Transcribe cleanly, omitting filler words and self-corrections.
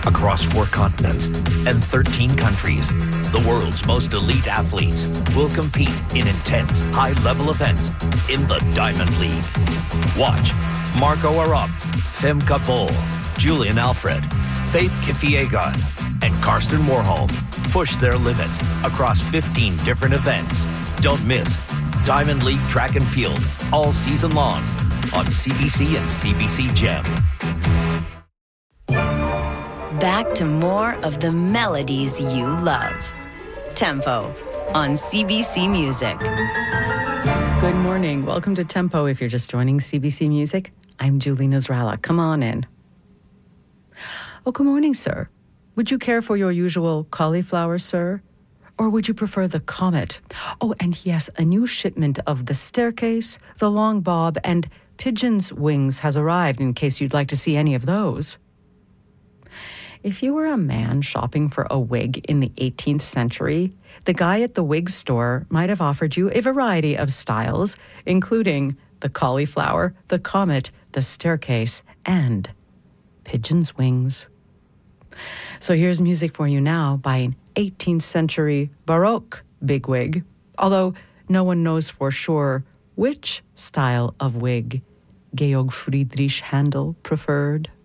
across 4 continents and 13 countries. The world's most elite athletes will compete in intense, high-level events in the Diamond League. Watch Marco Arop, Femke Bol, Julian Alfred, Faith Kipyegon, and Karsten Warholm push their limits across 15 different events. Don't miss Diamond League Track and Field all season long on CBC and CBC Gem. Back to more of the melodies you love. Tempo on CBC Music. Good morning. Welcome to Tempo. If you're just joining CBC Music, I'm Julie Nasrallah. Come on in. Oh, good morning, sir. Would you care for your usual cauliflower, sir? Or would you prefer the Comet? Oh, and yes, a new shipment of the Staircase, the Long Bob, and Pigeon's Wings has arrived in case you'd like to see any of those. If you were a man shopping for a wig in the 18th century, the guy at the wig store might have offered you a variety of styles, including the cauliflower, the Comet, the Staircase, and Pigeon's Wings. So here's music for you now by an 18th century Baroque bigwig, although no one knows for sure which style of wig Georg Friedrich Handel preferred.